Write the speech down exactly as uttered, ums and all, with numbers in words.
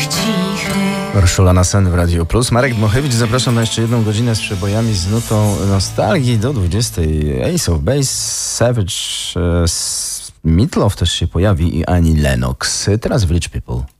cichy. Urszula na sen w Radio Plus. Marek Dmochewicz, zapraszam na jeszcze jedną godzinę z przebojami z nutą nostalgii do dwudziestej. Ace of Base, Savage, e, Meatloaf też się pojawi i Annie Lennox. Teraz w Rich People.